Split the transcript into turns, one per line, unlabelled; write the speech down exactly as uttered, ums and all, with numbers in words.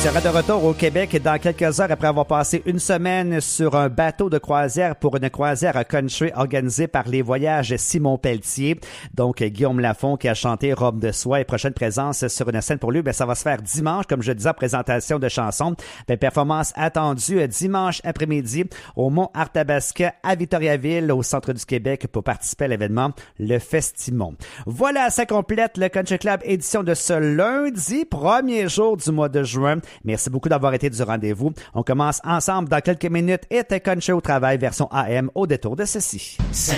sera de retour au Québec dans quelques heures après avoir passé une semaine sur un bateau de croisière pour une croisière à country organisée par les Voyages Simon Pelletier. Donc, Guillaume Lafont qui a chanté Robe de soie et prochaine présence sur une scène pour lui, ben, ça va se faire dimanche, comme je disais, en présentation de chansons. Ben, performance attendue dimanche après-midi au Mont Arthabasca à Victoriaville, au centre du Québec, pour participer à l'événement Le Festimon. Voilà, ça complète le Country Club édition de ce lundi, premier jour du mois de juin. Merci beaucoup d'avoir été du rendez-vous. On commence ensemble dans quelques minutes. Et Country au travail, version A M, au détour de ceci.